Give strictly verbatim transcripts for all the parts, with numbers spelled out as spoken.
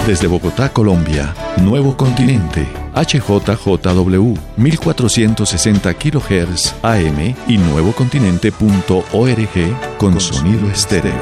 Desde Bogotá, Colombia, Nuevo Continente, H J J W, mil cuatrocientos sesenta kilohertz A M y nuevocontinente punto org con sonido estéreo.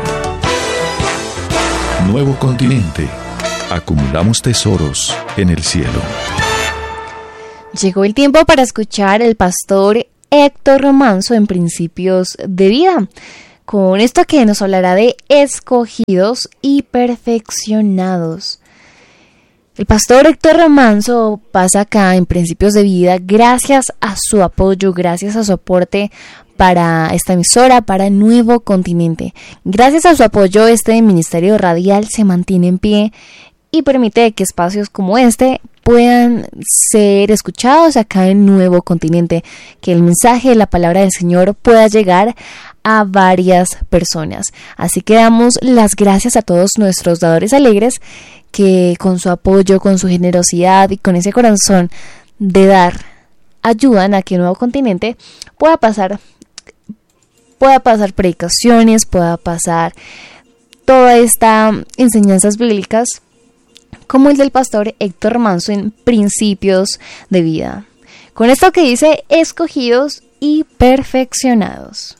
Nuevo Continente. Acumulamos tesoros en el cielo. Llegó el tiempo para escuchar al pastor Héctor Romanzo en Principios de Vida, con esto que nos hablará de escogidos y perfeccionados. El pastor Héctor Romanzo pasa acá en Principios de Vida gracias a su apoyo, gracias a su aporte para esta emisora, para Nuevo Continente. Gracias a su apoyo, este ministerio radial se mantiene en pie y permite que espacios como este puedan ser escuchados acá en Nuevo Continente, que el mensaje de la palabra del Señor pueda llegar a varias personas. Así que damos las gracias a todos nuestros dadores alegres que con su apoyo, con su generosidad y con ese corazón de dar, ayudan a que Nuevo Continente pueda pasar, pueda pasar predicaciones, pueda pasar toda esta enseñanzas bíblicas como el del pastor Héctor Romanzo en Principios de Vida. Con esto que dice escogidos y perfeccionados.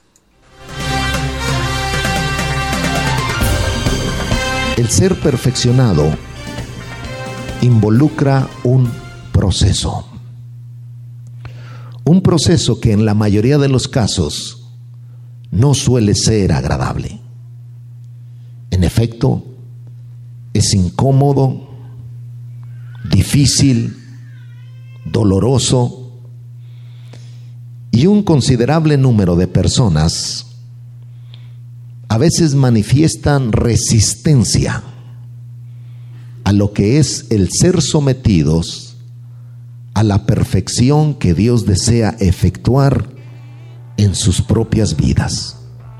El ser perfeccionado involucra un proceso. Un proceso que en la mayoría de los casos no suele ser agradable. En efecto, es incómodo, difícil, doloroso, y un considerable número de personas a veces manifiestan resistencia a lo que es el ser sometidos a la perfección que Dios desea efectuar en sus propias vidas.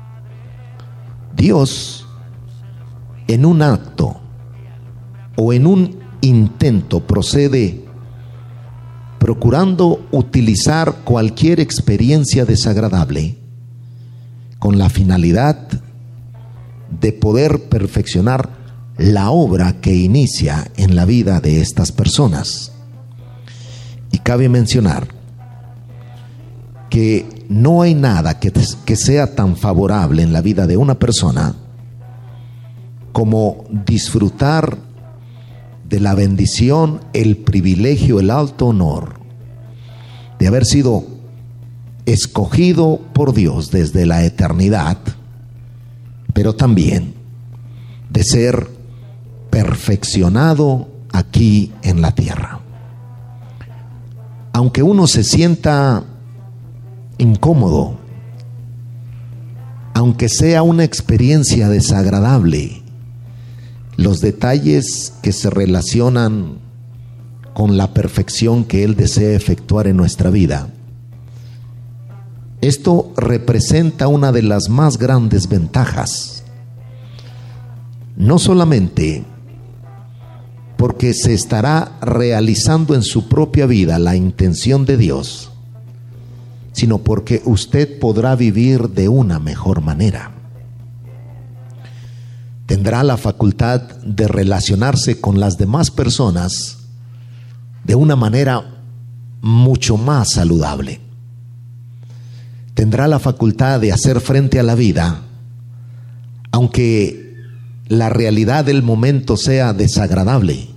Dios, en un acto o en un intento, procede procurando utilizar cualquier experiencia desagradable con la finalidad de poder perfeccionar la obra que inicia en la vida de estas personas. Y cabe mencionar que no hay nada que, que sea tan favorable en la vida de una persona como disfrutar de la bendición, el privilegio, el alto honor de haber sido escogido por Dios desde la eternidad, pero también de ser perfeccionado aquí en la tierra. Aunque uno se sienta incómodo, aunque sea una experiencia desagradable, los detalles que se relacionan con la perfección que Él desea efectuar en nuestra vida, esto representa una de las más grandes ventajas, no solamente porque se estará realizando en su propia vida la intención de Dios, sino porque usted podrá vivir de una mejor manera. Tendrá la facultad de relacionarse con las demás personas de una manera mucho más saludable. Tendrá la facultad de hacer frente a la vida, aunque la realidad del momento sea desagradable,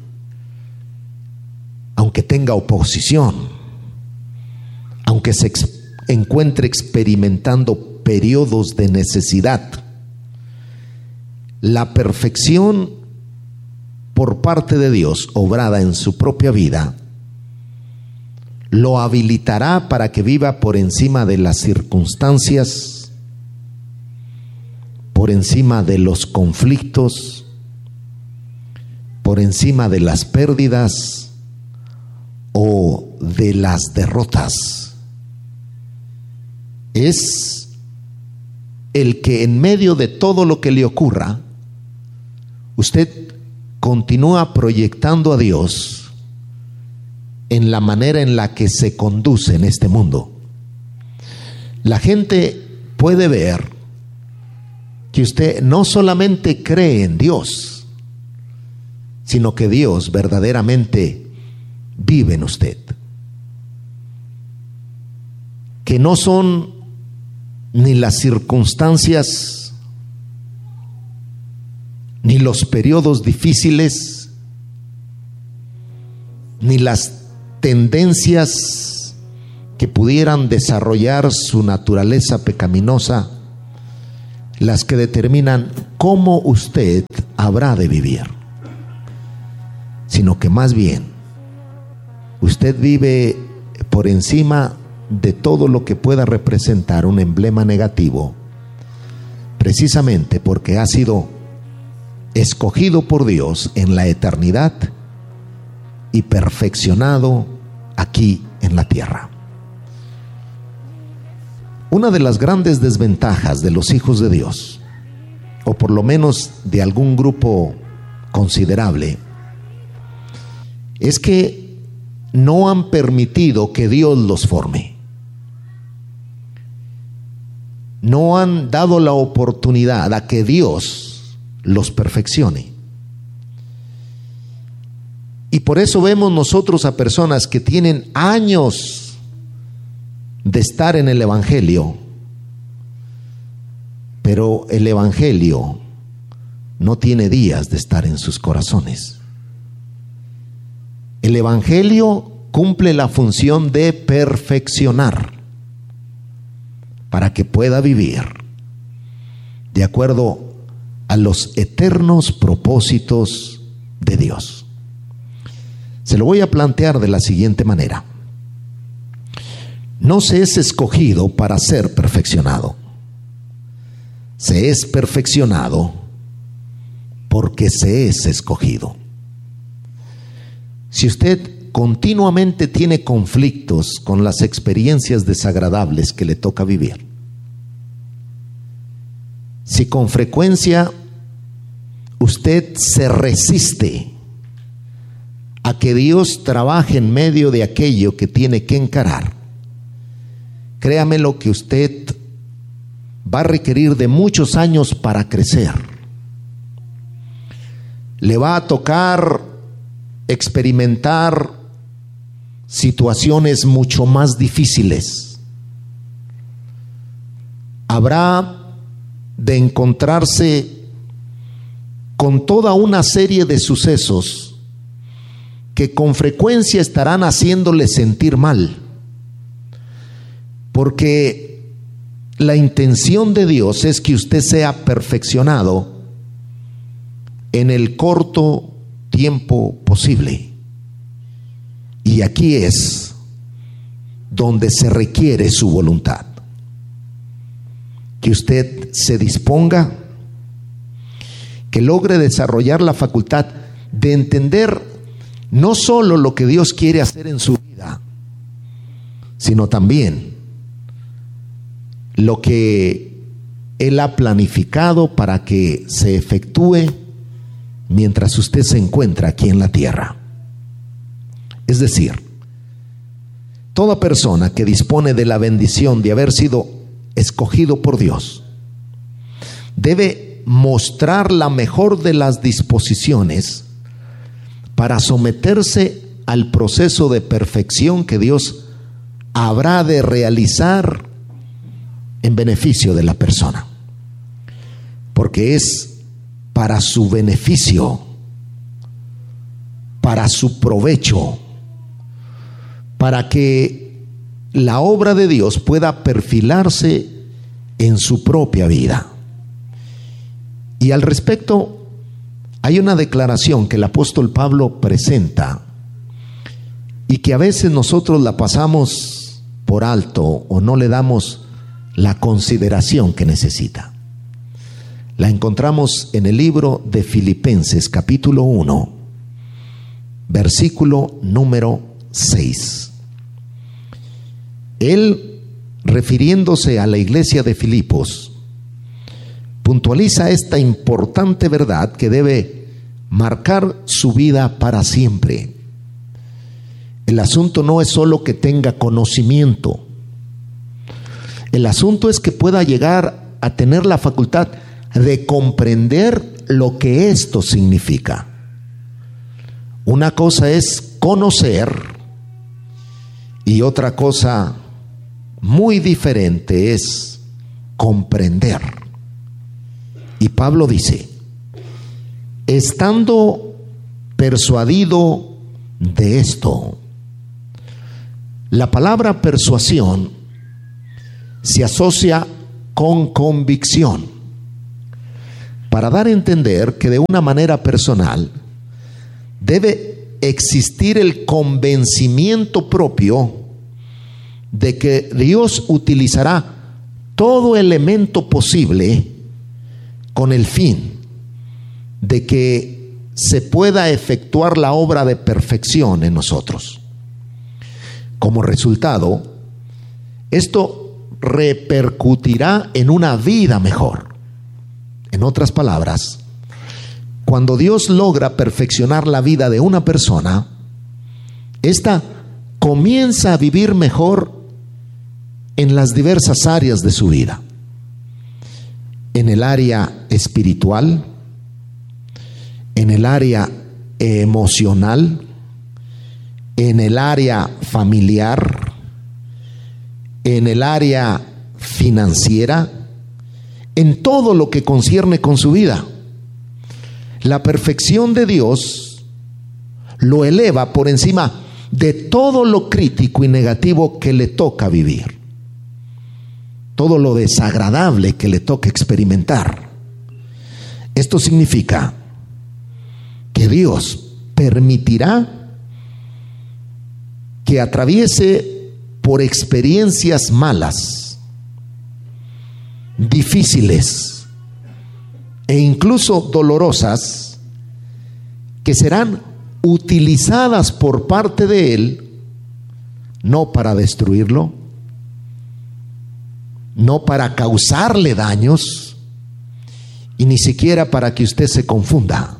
aunque tenga oposición, aunque se ex- encuentre experimentando periodos de necesidad. La perfección por parte de Dios, obrada en su propia vida, lo habilitará para que viva por encima de las circunstancias, por encima de los conflictos, por encima de las pérdidas o de las derrotas. Es el que en medio de todo lo que le ocurra, usted continúa proyectando a Dios en la manera en la que se conduce en este mundo. La gente puede ver que usted no solamente cree en Dios, sino que Dios verdaderamente vive en usted. Que no son ni las circunstancias, ni los periodos difíciles, ni las tendencias que pudieran desarrollar su naturaleza pecaminosa las que determinan cómo usted habrá de vivir, sino que más bien usted vive por encima de todo lo que pueda representar un emblema negativo, precisamente porque ha sido escogido por Dios en la eternidad y perfeccionado aquí en la tierra. Una de las grandes desventajas de los hijos de Dios, o por lo menos de algún grupo considerable, es que no han permitido que Dios los forme. No han dado la oportunidad a que Dios los perfeccione. Y por eso vemos nosotros a personas que tienen años de estar en el Evangelio, pero el Evangelio no tiene días de estar en sus corazones. El Evangelio cumple la función de perfeccionar para que pueda vivir de acuerdo a los eternos propósitos de Dios. Se lo voy a plantear de la siguiente manera. No se es escogido para ser perfeccionado. Se es perfeccionado porque se es escogido. Si usted continuamente tiene conflictos con las experiencias desagradables que le toca vivir, si con frecuencia usted se resiste a que Dios trabaje en medio de aquello que tiene que encarar, créame lo que usted va a requerir de muchos años para crecer. Le va a tocar experimentar situaciones mucho más difíciles. Habrá de encontrarse con toda una serie de sucesos que con frecuencia estarán haciéndole sentir mal, porque la intención de Dios es que usted sea perfeccionado en el corto tiempo posible. Y aquí es donde se requiere su voluntad. Que usted se disponga, que logre desarrollar la facultad de entender no solo lo que Dios quiere hacer en su vida, sino también lo que Él ha planificado para que se efectúe mientras usted se encuentra aquí en la tierra. Es decir, toda persona que dispone de la bendición de haber sido escogido por Dios debe mostrar la mejor de las disposiciones para someterse al proceso de perfección que Dios habrá de realizar en beneficio de la persona, porque es para su beneficio, para su provecho, para que la obra de Dios pueda perfilarse en su propia vida. Y al respecto, hay una declaración que el apóstol Pablo presenta y que a veces nosotros la pasamos por alto o no le damos la consideración que necesita. La encontramos en el libro de Filipenses, capítulo uno, versículo número seis. Él, refiriéndose a la iglesia de Filipos, puntualiza esta importante verdad que debe marcar su vida para siempre. El asunto no es solo que tenga conocimiento. El asunto es que pueda llegar a tener la facultad de comprender lo que esto significa. Una cosa es conocer y otra cosa muy diferente es comprender. Y Pablo dice, estando persuadido de esto. La palabra persuasión se asocia con convicción, para dar a entender que de una manera personal debe existir el convencimiento propio de que Dios utilizará todo elemento posible con el fin de que se pueda efectuar la obra de perfección en nosotros. Como resultado, esto repercutirá en una vida mejor. En otras palabras, cuando Dios logra perfeccionar la vida de una persona, ésta comienza a vivir mejor en las diversas áreas de su vida. En el área espiritual, en el área emocional, en el área familiar, en el área financiera, en todo lo que concierne con su vida. La perfección de Dios lo eleva por encima de todo lo crítico y negativo que le toca vivir, todo lo desagradable que le toca experimentar. Esto significa que Dios permitirá que atraviese por experiencias malas, difíciles e incluso dolorosas, que serán utilizadas por parte de Él, no para destruirlo, no para causarle daños, y ni siquiera para que usted se confunda,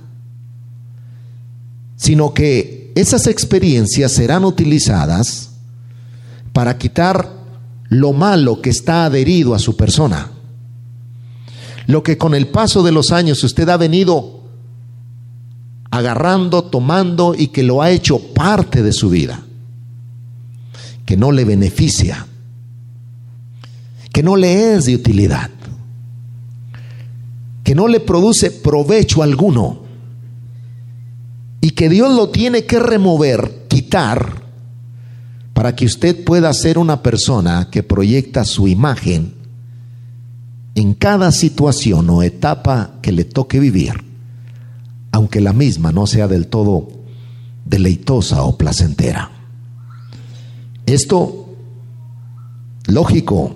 sino que esas experiencias serán utilizadas para quitar lo malo que está adherido a su persona, lo que con el paso de los años usted ha venido agarrando, tomando y que lo ha hecho parte de su vida, que no le beneficia, que no le es de utilidad, que no le produce provecho alguno, y que Dios lo tiene que remover, quitar, para que usted pueda ser una persona que proyecta su imagen en cada situación o etapa que le toque vivir, aunque la misma no sea del todo deleitosa o placentera. Esto, lógico,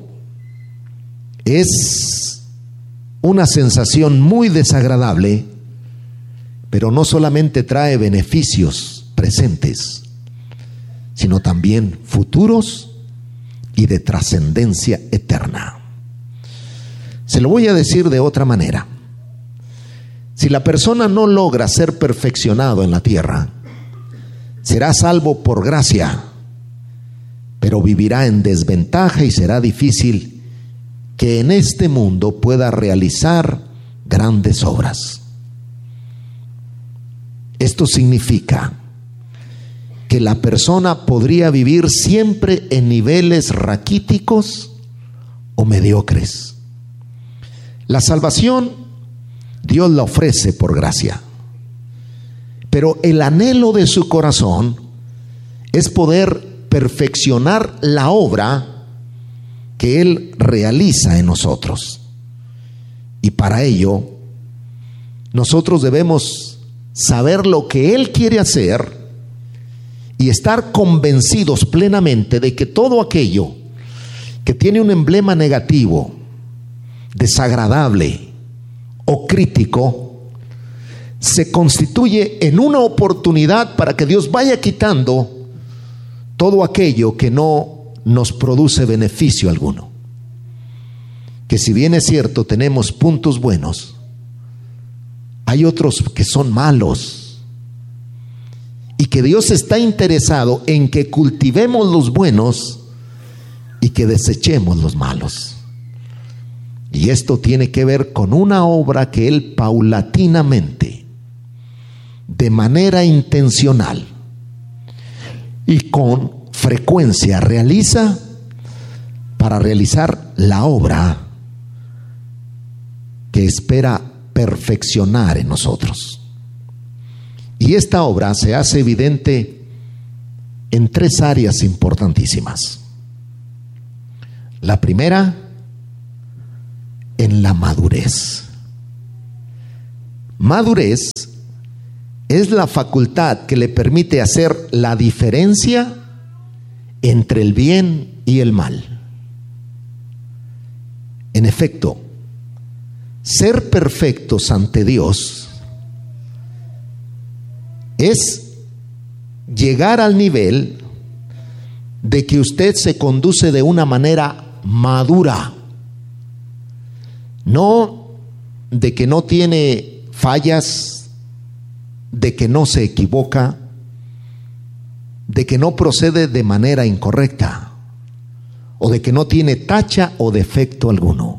es una sensación muy desagradable, pero no solamente trae beneficios presentes, sino también futuros y de trascendencia eterna. Se lo voy a decir de otra manera. Si la persona no logra ser perfeccionado en la tierra, será salvo por gracia, pero vivirá en desventaja y será difícil que en este mundo pueda realizar grandes obras. Esto significa que la persona podría vivir siempre en niveles raquíticos o mediocres. La salvación Dios la ofrece por gracia, pero el anhelo de su corazón es poder perfeccionar la obra que Él realiza en nosotros. Y para ello, nosotros debemos saber lo que Él quiere hacer y estar convencidos plenamente de que todo aquello que tiene un emblema negativo, desagradable o crítico, se constituye en una oportunidad para que Dios vaya quitando todo aquello que no nos produce beneficio alguno. Que si bien es cierto, tenemos puntos buenos, hay otros que son malos, y que Dios está interesado en que cultivemos los buenos y que desechemos los malos. Y esto tiene que ver con una obra que Él paulatinamente, de manera intencional y con frecuencia realiza para realizar la obra que espera perfeccionar en nosotros. Y esta obra se hace evidente en tres áreas importantísimas. La primera, en la madurez. Madurez es la facultad que le permite hacer la diferencia entre el bien y el mal. En efecto, ser perfectos ante Dios es llegar al nivel de que usted se conduce de una manera madura, no de que no tiene fallas, de que no se equivoca, de que no procede de manera incorrecta, o de que no tiene tacha o defecto alguno.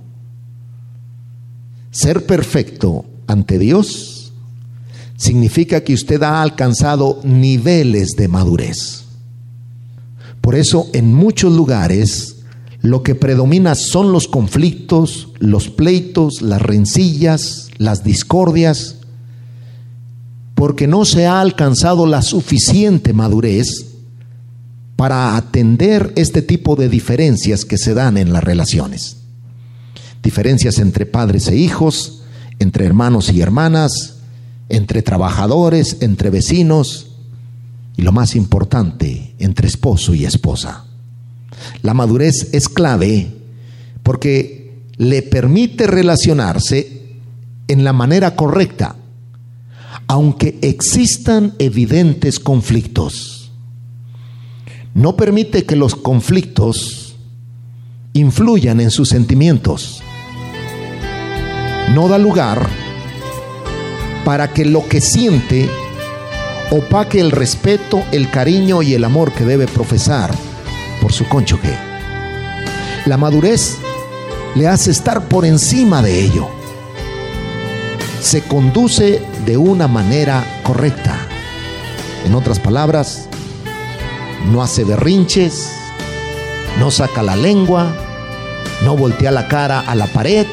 Ser perfecto ante Dios significa que usted ha alcanzado niveles de madurez. Por eso, en muchos lugares, lo que predomina son los conflictos, los pleitos, las rencillas, las discordias, porque no se ha alcanzado la suficiente madurez para atender este tipo de diferencias que se dan en las relaciones. Diferencias entre padres e hijos, entre hermanos y hermanas, entre trabajadores, entre vecinos y, lo más importante, entre esposo y esposa. La madurez es clave porque le permite relacionarse en la manera correcta, aunque existan evidentes conflictos. No permite que los conflictos influyan en sus sentimientos. No da lugar para que lo que siente opaque el respeto, el cariño y el amor que debe profesar por su cónyuge. La madurez le hace estar por encima de ello. Se conduce de una manera correcta. En otras palabras, no hace berrinches, no saca la lengua, no voltea la cara a la pared,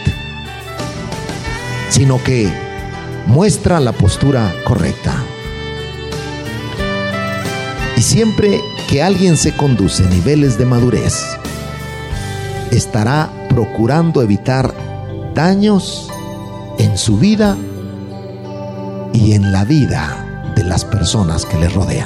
sino que muestra la postura correcta. Y siempre que alguien se conduce a niveles de madurez, estará procurando evitar daños en su vida y en la vida de las personas que le rodean.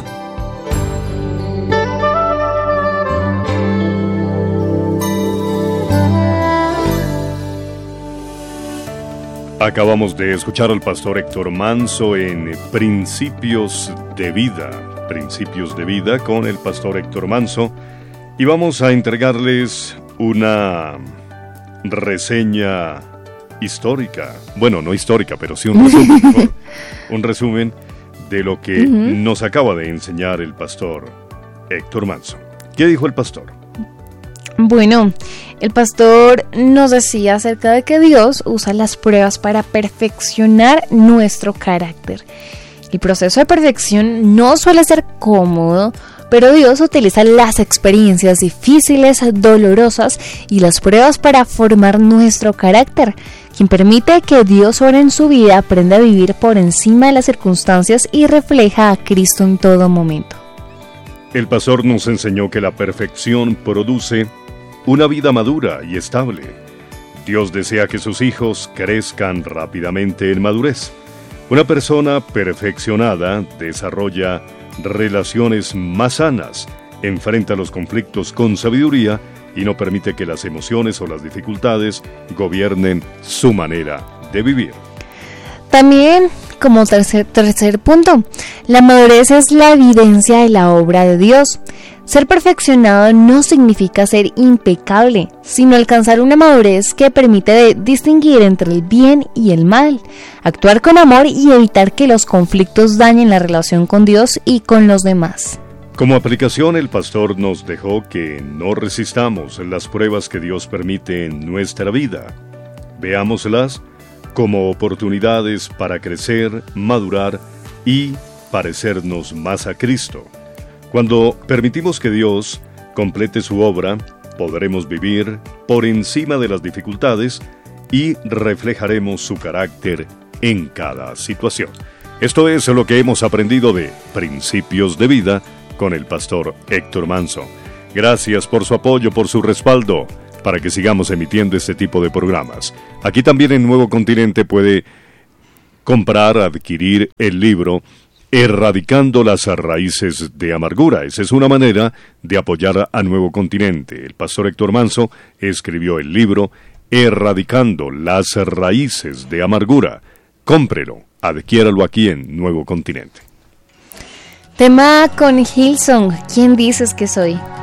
Acabamos de escuchar al pastor Héctor Manso en Principios de Vida, Principios de Vida con el pastor Héctor Manso, y vamos a entregarles una reseña histórica, bueno, no histórica, pero sí un resumen, ¿no? Un resumen de lo que uh-huh. nos acaba de enseñar el pastor Héctor Manso. ¿Qué dijo el pastor? Bueno, el pastor nos decía acerca de que Dios usa las pruebas para perfeccionar nuestro carácter. El proceso de perfección no suele ser cómodo, pero Dios utiliza las experiencias difíciles, dolorosas y las pruebas para formar nuestro carácter, quien permite que Dios obre en su vida, aprenda a vivir por encima de las circunstancias y refleja a Cristo en todo momento. El pastor nos enseñó que la perfección produce una vida madura y estable. Dios desea que sus hijos crezcan rápidamente en madurez. Una persona perfeccionada desarrolla relaciones más sanas, enfrenta los conflictos con sabiduría y no permite que las emociones o las dificultades gobiernen su manera de vivir. También, como tercer, tercer punto, la madurez es la evidencia de la obra de Dios. Ser perfeccionado no significa ser impecable, sino alcanzar una madurez que permite distinguir entre el bien y el mal, actuar con amor y evitar que los conflictos dañen la relación con Dios y con los demás. Como aplicación, el pastor nos dejó que no resistamos las pruebas que Dios permite en nuestra vida. Veámoslas como oportunidades para crecer, madurar y parecernos más a Cristo. Cuando permitimos que Dios complete su obra, podremos vivir por encima de las dificultades y reflejaremos su carácter en cada situación. Esto es lo que hemos aprendido de Principios de Vida con el pastor Héctor Manso. Gracias por su apoyo, por su respaldo, para que sigamos emitiendo este tipo de programas. Aquí también en Nuevo Continente puede comprar, adquirir el libro Erradicando las raíces de amargura. Esa es una manera de apoyar a Nuevo Continente. El pastor Héctor Manso escribió el libro Erradicando las raíces de amargura. Cómprelo, adquiéralo aquí en Nuevo Continente. Tema con Hillsong, ¿quién dices que soy?